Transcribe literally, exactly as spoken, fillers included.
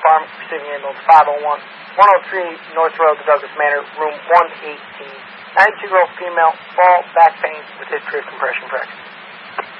Farm, receiving ambulance five oh one, one oh three North Road, the Douglas Manor, room one eighteen. ninety-two-year-old female, fall, back pain with history of compression fracture.